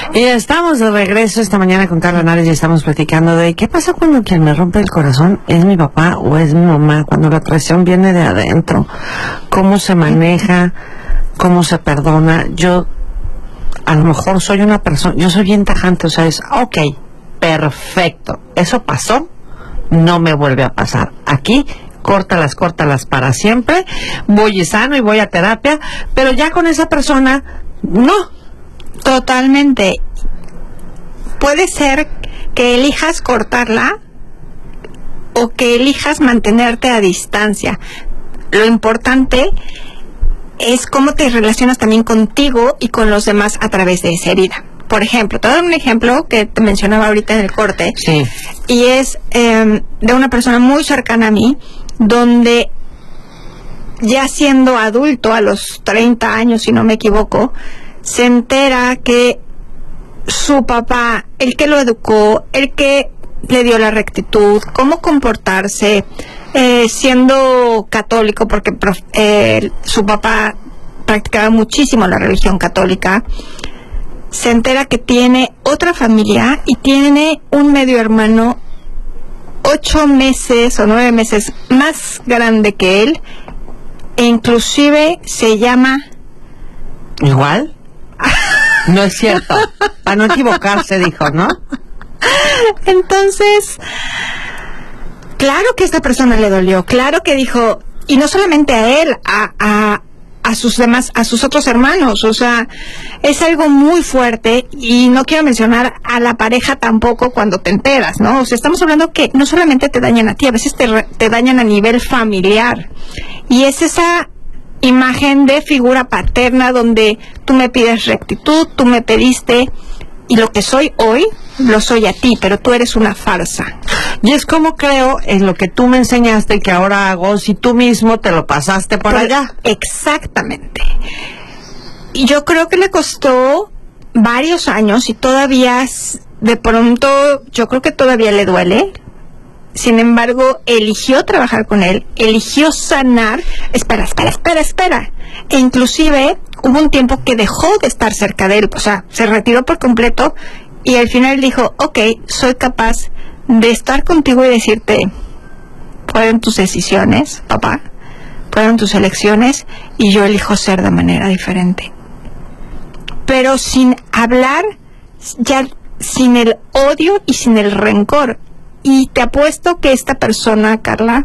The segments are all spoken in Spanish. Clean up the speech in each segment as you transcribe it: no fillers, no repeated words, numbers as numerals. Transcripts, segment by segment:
Y estamos de regreso esta mañana con Carla Henares y estamos platicando de qué pasa cuando quien me rompe el corazón es mi papá o es mi mamá, cuando la traición viene de adentro, cómo se maneja, cómo se perdona. Yo a lo mejor soy una persona, yo soy bien tajante, o sea, es ok, perfecto, eso pasó, no me vuelve a pasar. Aquí córtalas para siempre, voy sano y voy a terapia, pero ya con esa persona no. Totalmente. Puede ser que elijas cortarla o que elijas mantenerte a distancia. Lo importante es cómo te relacionas también contigo y con los demás a través de esa herida. Por ejemplo, te voy a dar un ejemplo que te mencionaba ahorita en el corte. Sí. Y es de una persona muy cercana a mí, donde ya siendo adulto, a los 30 años, si no me equivoco, se entera que su papá, el que lo educó, el que le dio la rectitud, cómo comportarse, siendo católico, porque su papá practicaba muchísimo la religión católica, se entera que tiene otra familia y tiene un medio hermano 8 meses o 9 meses más grande que él, e inclusive se llama ¿igual? No es cierto, para no equivocarse, dijo, ¿no? Entonces, claro que a esta persona le dolió, claro que dijo, y no solamente a él, a sus demás, a sus otros hermanos, o sea, es algo muy fuerte. Y no quiero mencionar a la pareja tampoco cuando te enteras, ¿no? O sea, estamos hablando que no solamente te dañan a ti, a veces te dañan a nivel familiar, y es esa imagen de figura paterna donde tú me pides rectitud, tú me pediste, y lo que soy hoy lo soy a ti, pero tú eres una farsa. Y es como creo en lo que tú me enseñaste y que ahora hago si tú mismo te lo pasaste por allá. Exactamente. Y yo creo que le costó varios años y todavía de pronto yo creo que todavía le duele. Sin embargo, eligió trabajar con él, eligió sanar. Espera. E inclusive hubo un tiempo que dejó de estar cerca de él, o sea, se retiró por completo, y al final dijo, ok, soy capaz de estar contigo y decirte, fueron tus decisiones, papá, fueron tus elecciones, y yo elijo ser de manera diferente. Pero sin hablar, ya sin el odio y sin el rencor. Y te apuesto que esta persona, Carla,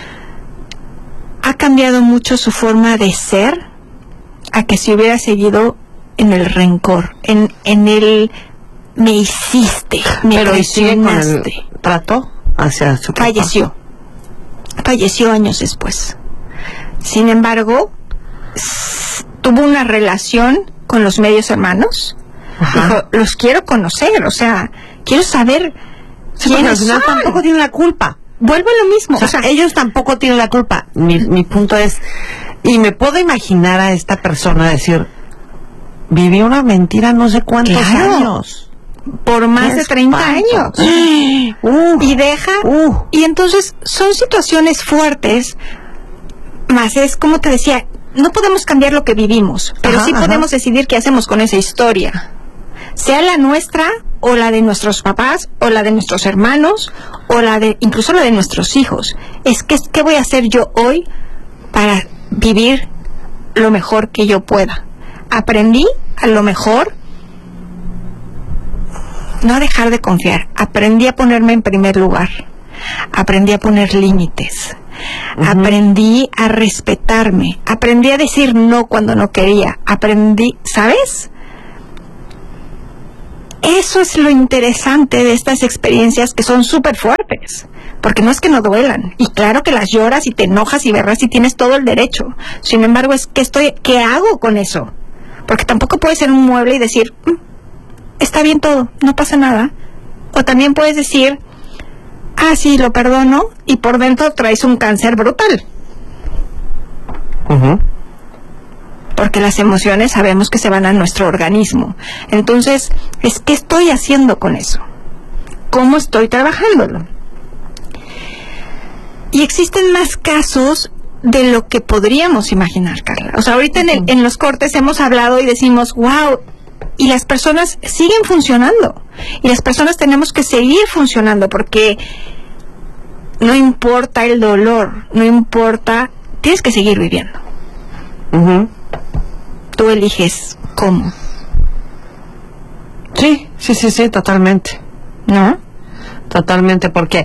ha cambiado mucho su forma de ser a que si hubiera seguido en el rencor, en el me hiciste, me traicionaste. ¿Trato hacia su papá? Falleció años después. Sin embargo, tuvo una relación con los medios hermanos. Ajá. Dijo, los quiero conocer, o sea, quiero saber. Sí, porque al final tampoco tienen la culpa. Vuelvo a lo mismo. O sea, ellos tampoco tienen la culpa. Mi punto es, y me puedo imaginar a esta persona decir, viví una mentira no sé cuántos años. Por más de 30 años. Y deja. Y entonces son situaciones fuertes, más es como te decía, no podemos cambiar lo que vivimos, pero sí podemos decidir qué hacemos con esa historia. Sea la nuestra, o la de nuestros papás, o la de nuestros hermanos, o incluso la de nuestros hijos. Es que, ¿qué voy a hacer yo hoy para vivir lo mejor que yo pueda? Aprendí, a lo mejor, no a dejar de confiar. Aprendí a ponerme en primer lugar. Aprendí a poner límites. Aprendí a respetarme. Aprendí a decir no cuando no quería. Aprendí, ¿sabes? Eso es lo interesante de estas experiencias, que son súper fuertes, porque no es que no duelan, y claro que las lloras y te enojas y berras y tienes todo el derecho. Sin embargo, es que ¿qué hago con eso? Porque tampoco puedes ser un mueble y decir, está bien todo, no pasa nada. O también puedes decir, sí, lo perdono, y por dentro traes un cáncer brutal. Porque las emociones sabemos que se van a nuestro organismo. Entonces, ¿qué estoy haciendo con eso? ¿Cómo estoy trabajándolo? Y existen más casos de lo que podríamos imaginar, Carla. O sea, ahorita en los cortes hemos hablado y decimos, wow, y las personas siguen funcionando. Y las personas tenemos que seguir funcionando porque no importa el dolor, no importa, tienes que seguir viviendo. Uh-huh. Tú eliges cómo. Sí, totalmente. ¿No? Totalmente, porque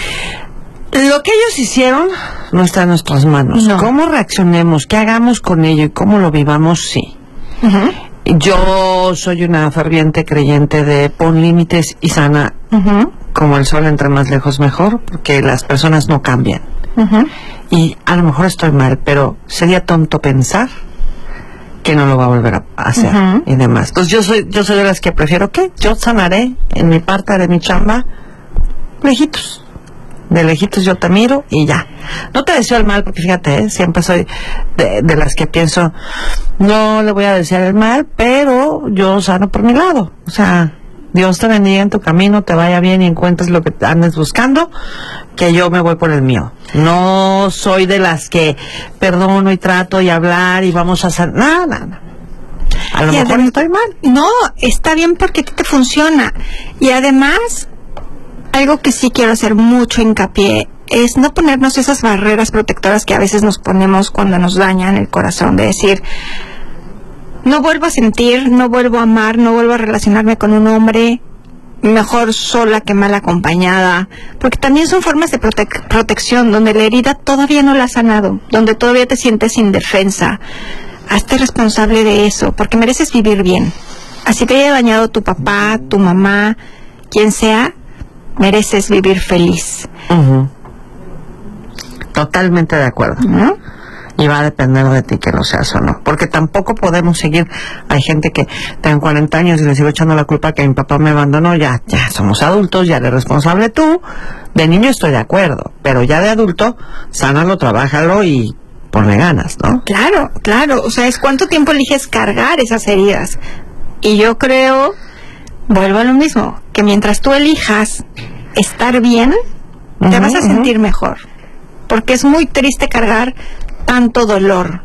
lo que ellos hicieron no está en nuestras manos. No. Cómo reaccionemos, qué hagamos con ello y cómo lo vivamos, sí. Uh-huh. Yo soy una ferviente creyente de pon límites y sana. Uh-huh. Como el sol, entre más lejos mejor, porque las personas no cambian. Uh-huh. Y a lo mejor estoy mal, pero sería tonto pensar que no lo va a volver a hacer. Uh-huh. Y demás. Entonces yo soy de las que prefiero que yo sanaré en mi parte de mi chamba lejitos. De lejitos yo te miro y ya. No te deseo el mal, porque fíjate, siempre soy de las que pienso, no le voy a desear el mal, pero yo sano por mi lado. O sea, Dios te bendiga en tu camino, te vaya bien y encuentres lo que andes buscando, que yo me voy por el mío. No soy de las que perdono y trato y hablar y vamos a hacer nada. A lo mejor estoy mal. No, está bien porque a ti te funciona. Y además, algo que sí quiero hacer mucho hincapié es no ponernos esas barreras protectoras que a veces nos ponemos cuando nos dañan el corazón, de decir, no vuelvo a sentir, no vuelvo a amar, no vuelvo a relacionarme con un hombre, mejor sola que mal acompañada, porque también son formas de protección, donde la herida todavía no la has sanado, donde todavía te sientes indefensa. Hazte responsable de eso, porque mereces vivir bien. Así te haya dañado tu papá, tu mamá, quien sea, mereces vivir feliz. Uh-huh. Totalmente de acuerdo. ¿No? Y va a depender de ti que lo seas o no, porque tampoco podemos seguir. Hay gente que tengo 40 años y le sigo echando la culpa que mi papá me abandonó. Ya somos adultos, ya eres responsable tú. De niño estoy de acuerdo, pero ya de adulto, sánalo, trabájalo y ponle ganas, ¿no? Claro, o sea, es cuánto tiempo eliges cargar esas heridas. Y yo creo, vuelvo a lo mismo, que mientras tú elijas estar bien, te vas a sentir mejor, porque es muy triste cargar tanto dolor,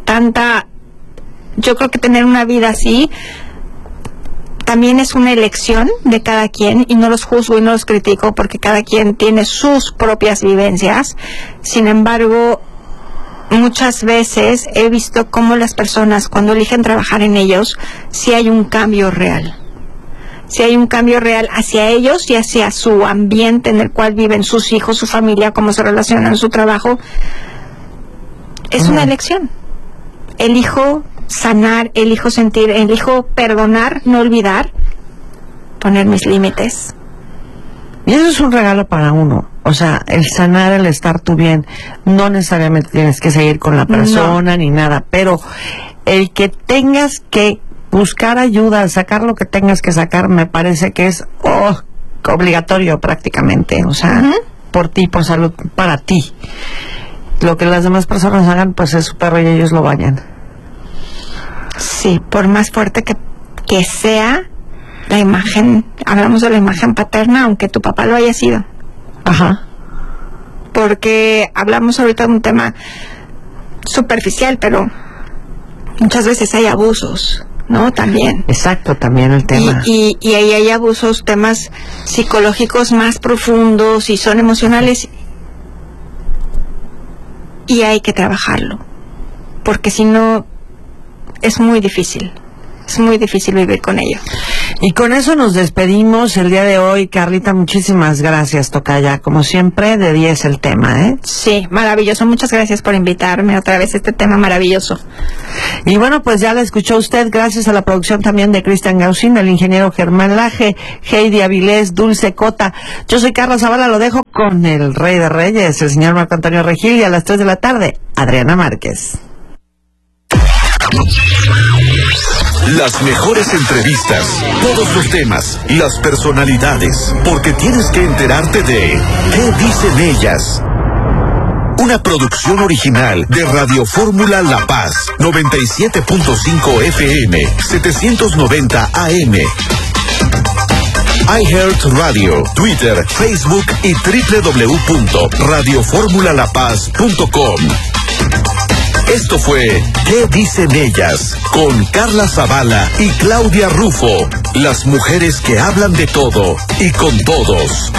yo creo que tener una vida así también es una elección de cada quien, y no los juzgo y no los critico porque cada quien tiene sus propias vivencias. Sin embargo, muchas veces he visto cómo las personas, cuando eligen trabajar en ellos, sí hay un cambio real. Si hay un cambio real hacia ellos y hacia su ambiente en el cual viven, sus hijos, su familia, cómo se relacionan, su trabajo. Es una elección. Elijo sanar, elijo sentir, elijo perdonar, no olvidar, poner mis límites. Y eso es un regalo para uno. O sea, el sanar, el estar tú bien, no necesariamente tienes que seguir con la persona ni nada, pero el que tengas que buscar ayuda, sacar lo que tengas que sacar, me parece que es obligatorio prácticamente. O sea, por ti, por salud, para ti. Lo que las demás personas hagan, pues es su perro y ellos lo bañan. Sí, por más fuerte que sea la imagen, hablamos de la imagen paterna, aunque tu papá lo haya sido. Ajá. Porque hablamos ahorita de un tema superficial, pero muchas veces hay abusos, ¿no? También. Exacto, también el tema. Y ahí hay abusos, temas psicológicos más profundos y son emocionales. Y hay que trabajarlo, porque si no, es muy difícil vivir con ello. Y con eso nos despedimos el día de hoy. Carlita, muchísimas gracias, tocaya. Como siempre, de 10 el tema, ¿eh? Sí, maravilloso. Muchas gracias por invitarme otra vez a este tema maravilloso. Y bueno, pues ya la escuchó usted, gracias a la producción también de Cristian Gaucín, el ingeniero Germán Laje, Heidi Avilés, Dulce Cota. Yo soy Carlos Zavala, lo dejo con el Rey de Reyes, el señor Marco Antonio Regil, y a las 3 de la tarde, Adriana Márquez. Las mejores entrevistas, todos los temas, las personalidades, porque tienes que enterarte de ¿qué dicen ellas? Una producción original de Radio Fórmula La Paz, 97.5 FM, 790 AM. iHeart Radio, Twitter, Facebook y www.radioformulalapaz.com. Esto fue ¿Qué dicen ellas? Con Carla Zavala y Claudia Rufo. Las mujeres que hablan de todo y con todos.